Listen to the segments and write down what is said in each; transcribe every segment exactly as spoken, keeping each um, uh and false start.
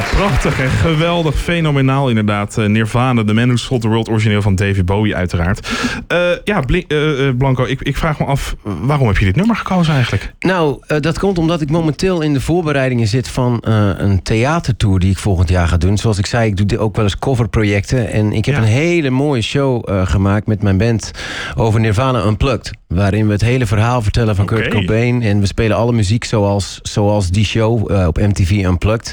prachtig en geweldig, fenomenaal inderdaad. Uh, Nirvana, The Man Who Sold the World, origineel van David Bowie uiteraard. Uh, ja, Bl- uh, Blanco, ik, ik vraag me af, waarom heb je dit nummer gekozen eigenlijk? Nou, uh, dat komt omdat ik momenteel in de voorbereidingen zit van uh, een theatertour die ik volgend jaar ga doen. Zoals ik zei, ik doe ook wel eens coverprojecten. En ik heb ja. een hele mooie show uh, gemaakt met mijn band over Nirvana Unplugged. Waarin we het hele verhaal vertellen van okay. Kurt Cobain. En we spelen alle muziek zoals, zoals die show uh, op M T V Unplugged.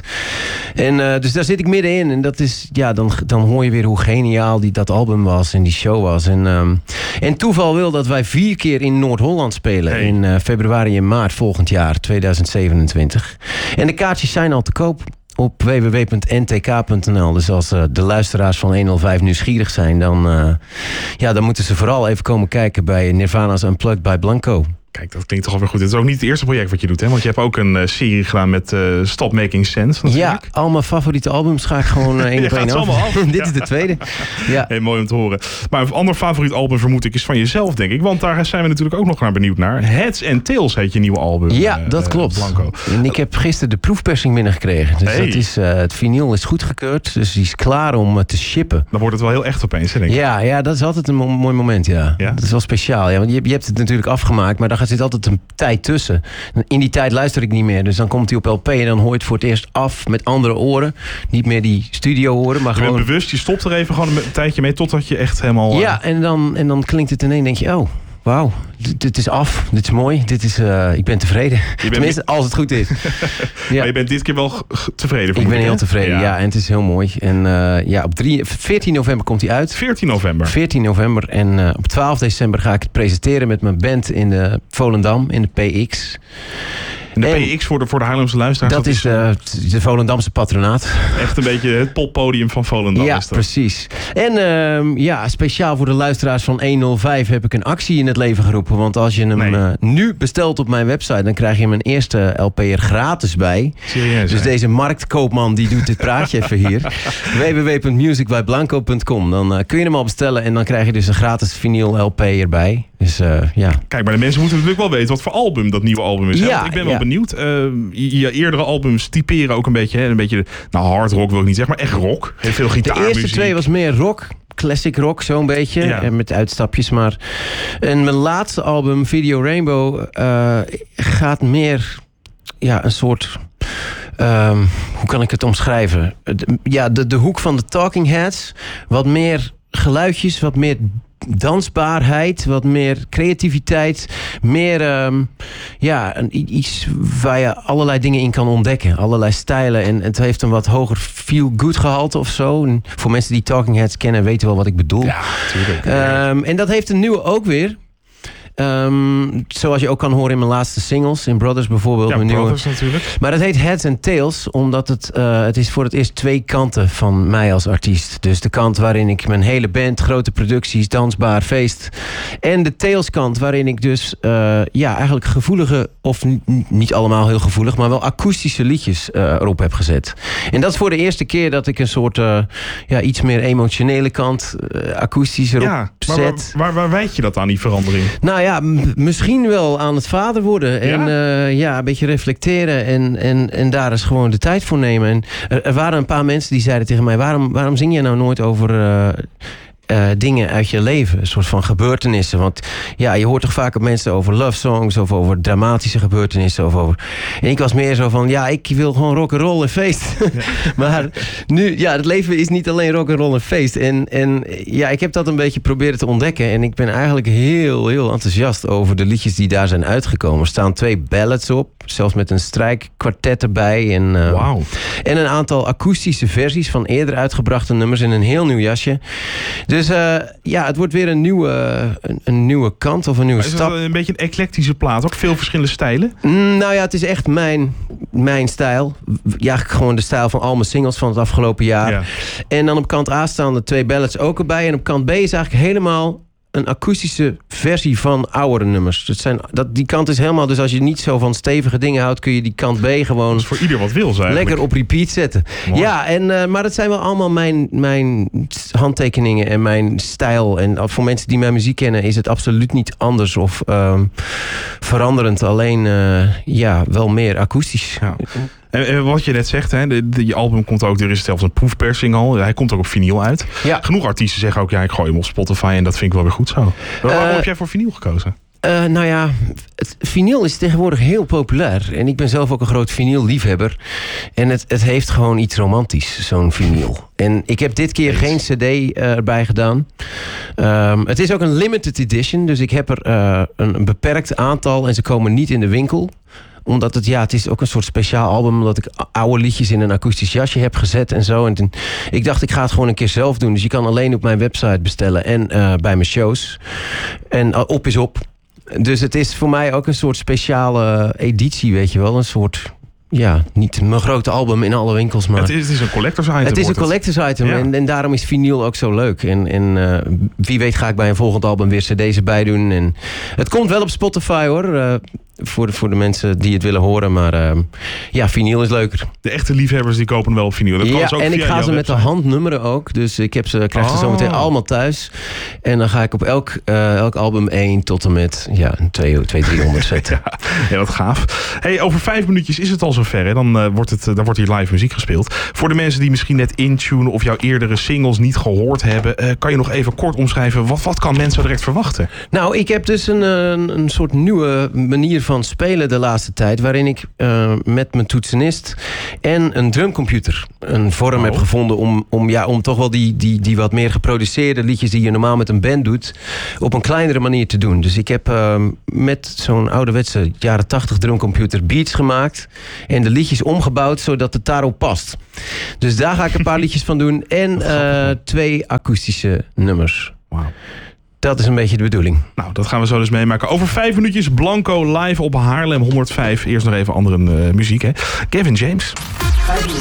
En uh, dus daar zit ik middenin. En dat is, ja, dan, dan hoor je weer hoe geniaal die, dat album was en die show was. En, um, en toeval wil dat wij vier keer in Noord-Holland spelen. Hey. In uh, februari en maart volgend jaar, tweeduizend zevenentwintig. En de kaartjes zijn al te koop op w w w punt n t k punt n l. Dus als uh, de luisteraars van honderdvijf nieuwsgierig zijn, dan, uh, ja, dan moeten ze vooral even komen kijken bij Nirvana's Unplugged bij Blanco. Kijk, dat klinkt toch alweer goed. Het is ook niet het eerste project wat je doet, hè? Want je hebt ook een uh, serie gedaan met uh, Stop Making Sense. Ja, al mijn favoriete albums ga ik gewoon uh, één op één af. af. Dit ja. is de tweede. Ja. Hey, mooi om te horen. Maar een ander favoriet album vermoed ik is van jezelf, denk ik. Want daar zijn we natuurlijk ook nog naar benieuwd naar. Heads and Tails heet je nieuwe album. Ja, uh, dat klopt. Blanco. En ik heb gisteren de proefpersing binnengekregen. Dus hey. dat is, uh, het vinyl is goedgekeurd. Dus die is klaar om uh, te shippen. Dan wordt het wel heel echt opeens, hè, denk ik. Ja, ja, dat is altijd een mo- mooi moment, ja. ja. Dat is wel speciaal. Ja, want je, je hebt het natuurlijk afgemaakt, maar daar zit altijd een tijd tussen. In die tijd luister ik niet meer. Dus dan komt hij op L P en dan hoor je het voor het eerst af met andere oren. Niet meer die studio horen, maar je gewoon... bent bewust, je stopt er even gewoon een tijdje mee totdat je echt helemaal... Ja, en dan, en dan klinkt het ineens, denk je, oh... Wauw, dit, dit is af, dit is mooi, dit is, uh, ik ben tevreden. Je bent Tenminste, niet... als het goed is. Ja. Maar je bent dit keer wel g- tevreden? Ik ben heel hè? tevreden, ja. ja, en het is heel mooi. En uh, ja, op drie, veertien november komt hij uit. veertien november? veertien november. En uh, op twaalf december ga ik het presenteren met mijn band in de Volendam, in de P X. En de en, P X voor de, voor de Haarlemse luisteraars? Dat, dat is de, de Volendamse patronaat. Echt een beetje het poppodium van Volendam. Ja, is dat. Precies. En uh, ja, speciaal voor de luisteraars van honderdvijf heb ik een actie in het leven geroepen. Want als je hem nee. uh, nu bestelt op mijn website, dan krijg je hem een eerste L P er gratis bij. Serieus, dus hè? deze marktkoopman die doet dit praatje even hier. w w w punt music by blanco punt com. Dan uh, kun je hem al bestellen en dan krijg je dus een gratis vinyl L P erbij. Dus uh, ja. Kijk, maar de mensen moeten natuurlijk wel weten wat voor album dat nieuwe album is. Ja, Want ik ben wel ja. benieuwd. Uh, je, je eerdere albums typeren ook een beetje, hè, een beetje, nou hard rock wil ik niet zeggen, maar echt rock. Heel veel gitaarmuziek. De eerste twee was meer rock. Classic rock, zo'n beetje. Ja. Met uitstapjes, maar... En mijn laatste album, Video Rainbow, uh, gaat meer... Ja, een soort... Um, hoe kan ik het omschrijven? De, ja, de, de hoek van de Talking Heads. Wat meer geluidjes, wat meer dansbaarheid, wat meer creativiteit, meer um, ja, een, iets waar je allerlei dingen in kan ontdekken, allerlei stijlen en het heeft een wat hoger feel-good gehalte of zo. En voor mensen die Talking Heads kennen weten wel wat ik bedoel. Ja, natuurlijk. Um, en dat heeft een nieuwe ook weer. Um, zoals je ook kan horen in mijn laatste singles, in Brothers bijvoorbeeld. Ja, mijn Brothers nieuwe... natuurlijk. Maar het heet Heads and Tails, omdat het, uh, het is voor het eerst twee kanten van mij als artiest. Dus de kant waarin ik mijn hele band, grote producties, dansbaar, feest. En de Tails kant waarin ik dus uh, ja, eigenlijk gevoelige, of n- niet allemaal heel gevoelig, maar wel akoestische liedjes uh, erop heb gezet. En dat is voor de eerste keer dat ik een soort uh, ja, iets meer emotionele kant, uh, akoestisch erop ja, zet. Maar waar, waar, waar wijd je dat aan, die verandering? Nou ja, m- misschien wel aan het vader worden. En ja? Uh, ja, een beetje reflecteren. En, en, en daar eens gewoon de tijd voor nemen. En er, er waren een paar mensen die zeiden tegen mij... waarom, waarom zing je nou nooit over... Uh, Uh, dingen uit je leven, een soort van gebeurtenissen. Want ja, je hoort toch vaak op mensen over love songs of over dramatische gebeurtenissen. Of over... En ik was meer zo van, ja, ik wil gewoon rock'n'roll en feest. Ja. Maar nu, ja, het leven is niet alleen rock'n'roll en feest. En, en ja, ik heb dat een beetje proberen te ontdekken. En ik ben eigenlijk heel, heel enthousiast over de liedjes die daar zijn uitgekomen. Er staan twee ballads op, zelfs met een strijkkwartet erbij. En, uh, wow. en een aantal akoestische versies van eerder uitgebrachte nummers in een heel nieuw jasje. Dus uh, ja, het wordt weer een nieuwe, een, een nieuwe kant of een nieuwe is stap. Het een beetje een eclectische plaat, ook veel verschillende stijlen? Mm, nou ja, het is echt mijn, mijn stijl. Ja, gewoon de stijl van al mijn singles van het afgelopen jaar. Ja. En dan op kant A staan de twee ballads ook erbij. En op kant B is eigenlijk helemaal een akoestische versie van oudere nummers. Dat zijn, dat, die kant is helemaal... Dus als je niet zo van stevige dingen houdt... kun je die kant B gewoon... Dus voor ieder wat wil zijn. Lekker op repeat zetten. Mooi. Ja, en, uh, maar het zijn wel allemaal mijn, mijn handtekeningen en mijn stijl. En voor mensen die mijn muziek kennen... is het absoluut niet anders of um, veranderend. Alleen, uh, ja, wel meer akoestisch. Ja. En, en wat je net zegt, hè, de, de, je album komt ook, er is zelfs een proefpersing al. Hij komt ook op vinyl uit. Ja. Genoeg artiesten zeggen ook, ja, ik gooi hem op Spotify en dat vind ik wel weer goed zo. Waarom uh, heb jij voor vinyl gekozen? Uh, nou ja, het vinyl is tegenwoordig heel populair. En ik ben zelf ook een groot vinyl-liefhebber. En het, het heeft gewoon iets romantisch, zo'n vinyl. En ik heb dit keer geen cd uh, erbij gedaan. Um, het is ook een limited edition. Dus ik heb er uh, een, een beperkt aantal en ze komen niet in de winkel. Omdat het, ja, het is ook een soort speciaal album. Omdat ik oude liedjes in een akoestisch jasje heb gezet en zo. En toen, ik dacht, ik ga het gewoon een keer zelf doen. Dus je kan alleen op mijn website bestellen en uh, bij mijn shows. En uh, op is op. Dus het is voor mij ook een soort speciale editie, weet je wel. Een soort, ja, niet mijn grote album in alle winkels, maar... Het is, het is een collectors item. Het is een collectors item ja. en, en daarom is vinyl ook zo leuk. En, en uh, wie weet ga ik bij een volgend album weer cd's erbij doen. En het komt wel op Spotify, hoor. Uh, voor, de, voor de mensen die het willen horen. Maar uh, ja, vinyl is leuker. De echte liefhebbers die kopen wel op vinyl. Dat ja, ook en ik ga ze website. met de hand nummeren ook. Dus ik heb ze, krijg ze oh. zo meteen allemaal thuis. En dan ga ik op elk, uh, elk album één tot en met ja, twee, driehonderd zetten. ja, ja, wat gaaf. Hey, over vijf minuutjes is het al zover. Hè? Dan, uh, wordt het, uh, dan wordt hier live muziek gespeeld. Voor de mensen die misschien net intunen of jouw eerdere singles niet gehoord hebben, uh, kan je nog even kort omschrijven. Wat, wat kan mensen direct verwachten? Nou, ik heb dus een, een, een soort nieuwe manier van spelen de laatste tijd. Waarin ik uh, met mijn toetsenist en een drumcomputer een vorm oh. heb gevonden om, om, ja, om toch wel die, die, die wat meer geproduceerde liedjes die je normaal met een band doet, op een kleinere manier te doen. Dus ik heb uh, met zo'n ouderwetse jaren tachtig drumcomputer beats gemaakt en de liedjes omgebouwd zodat het daarop past. Dus daar ga ik een paar liedjes van doen en uh, twee akoestische nummers. Wauw. Dat is een beetje de bedoeling. Nou, dat gaan we zo dus meemaken. Over vijf minuutjes Blanco live op Haarlem honderdvijf. Eerst nog even andere uh, muziek, hè. Kevin James. vijf